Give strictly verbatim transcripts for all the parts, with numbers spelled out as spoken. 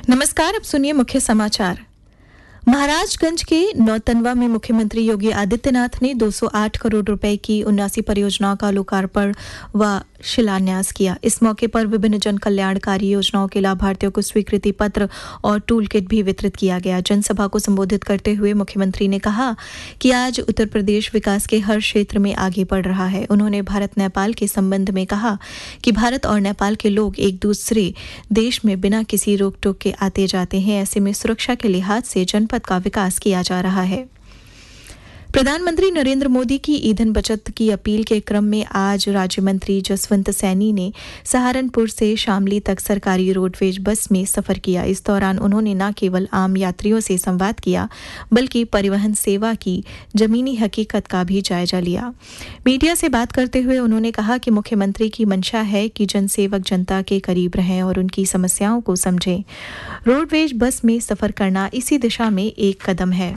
नमस्कार, अब सुनिए मुख्य समाचार। महाराजगंज के नौतनवा में मुख्यमंत्री योगी आदित्यनाथ ने दो सौ आठ करोड़ रुपए की उन्नासी परियोजनाओं का लोकार्पण व शिलान्यास किया। इस मौके पर विभिन्न जन कल्याणकारी योजनाओं के लाभार्थियों को स्वीकृति पत्र और टूल किट भी वितरित किया गया। जनसभा को संबोधित करते हुए मुख्यमंत्री ने कहा कि आज उत्तर प्रदेश विकास के हर क्षेत्र में आगे बढ़ रहा है। उन्होंने भारत नेपाल के संबंध में कहा कि भारत और नेपाल के लोग एक दूसरे देश में बिना किसी रोक टोक के आते जाते हैं। ऐसे में सुरक्षा के लिहाज से जनपद का विकास किया जा रहा है। प्रधानमंत्री नरेंद्र मोदी की ईंधन बचत की अपील के क्रम में आज राज्य मंत्री जसवंत सैनी ने सहारनपुर से शामली तक सरकारी रोडवेज बस में सफर किया। इस दौरान उन्होंने न केवल आम यात्रियों से संवाद किया बल्कि परिवहन सेवा की जमीनी हकीकत का भी जायजा लिया। मीडिया से बात करते हुए उन्होंने कहा कि मुख्यमंत्री की मंशा है कि जनसेवक जनता के करीब रहें और उनकी समस्याओं को समझें। रोडवेज बस में सफर करना इसी दिशा में एक कदम है।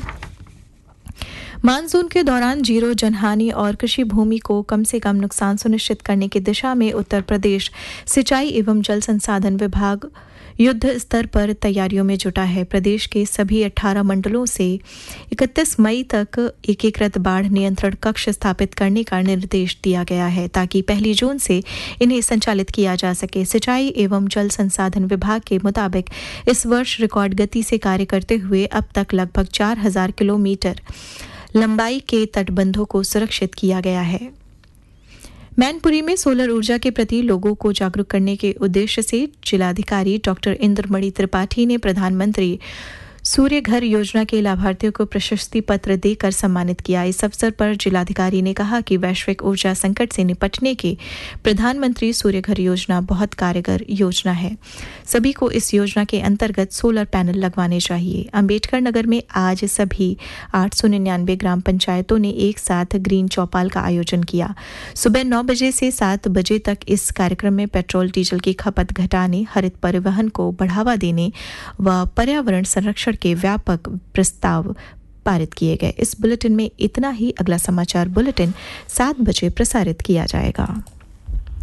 मानसून के दौरान जीरो जनहानि और कृषि भूमि को कम से कम नुकसान सुनिश्चित करने की दिशा में उत्तर प्रदेश सिंचाई एवं जल संसाधन विभाग युद्ध स्तर पर तैयारियों में जुटा है। प्रदेश के सभी अठारह मंडलों से इकतीस मई तक एकीकृत बाढ़ नियंत्रण कक्ष स्थापित करने का निर्देश दिया गया है ताकि पहली जून से इन्हें संचालित किया जा सके। सिंचाई एवं जल संसाधन विभाग के मुताबिक इस वर्ष रिकॉर्ड गति से कार्य करते हुए अब तक लगभग चार हजार किलोमीटर लंबाई के तटबंधों को सुरक्षित किया गया है। मैनपुरी में सोलर ऊर्जा के प्रति लोगों को जागरूक करने के उद्देश्य से जिलाधिकारी डॉक्टर इंद्रमणि त्रिपाठी ने प्रधानमंत्री सूर्य घर योजना के लाभार्थियों को प्रशस्ति पत्र देकर सम्मानित किया। इस अवसर पर जिलाधिकारी ने कहा कि वैश्विक ऊर्जा संकट से निपटने के प्रधानमंत्री सूर्य घर योजना बहुत कारगर योजना है। सभी को इस योजना के अंतर्गत सोलर पैनल लगवाने चाहिए। अंबेडकर नगर में आज सभी आठ सौ निन्यानवे ग्राम पंचायतों ने एक साथ ग्रीन चौपाल का आयोजन किया। सुबह नौ बजे से सात बजे तक इस कार्यक्रम में पेट्रोल डीजल की खपत घटाने, हरित परिवहन को बढ़ावा देने व पर्यावरण संरक्षण के व्यापक प्रस्ताव पारित किए गए। इस बुलेटिन में इतना ही। अगला समाचार बुलेटिन सात बजे प्रसारित किया जाएगा।